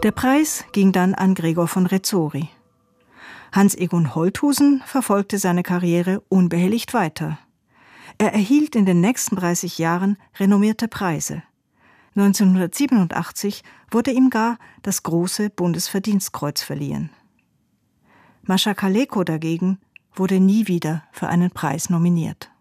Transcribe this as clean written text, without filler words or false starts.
Der Preis ging dann an Gregor von Rezori. Hans Egon Holthusen verfolgte seine Karriere unbehelligt weiter. Er erhielt in den nächsten 30 Jahren renommierte Preise. 1987 wurde ihm gar das Große Bundesverdienstkreuz verliehen. Mascha Kaleko dagegen wurde nie wieder für einen Preis nominiert.